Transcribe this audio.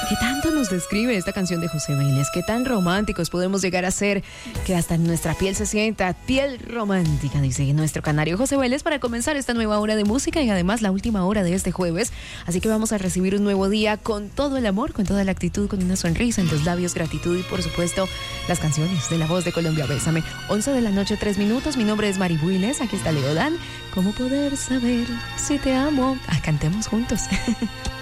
¿Qué tanto nos describe esta canción de José Vélez? ¿Qué tan románticos podemos llegar a ser? Que hasta nuestra piel se sienta piel romántica, dice nuestro canario José Vélez, para comenzar esta nueva hora de música y además la última hora de este jueves. Así que vamos a recibir un nuevo día con todo el amor, con toda la actitud, con una sonrisa en los labios, gratitud y por supuesto las canciones de La Voz de Colombia. Bésame. 11 de la noche, 3 minutos. Mi nombre es Mari Builes. Aquí está Leodán. ¿Cómo poder saber si te amo? Cantemos juntos.